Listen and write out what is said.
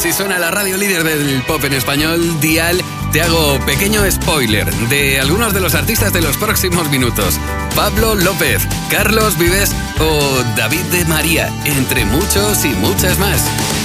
Si suena la radio líder del pop en español, Dial, te hago pequeño spoiler de algunos de los artistas de los próximos minutos. Pablo López, Carlos Vives o David de María, entre muchos y muchas más.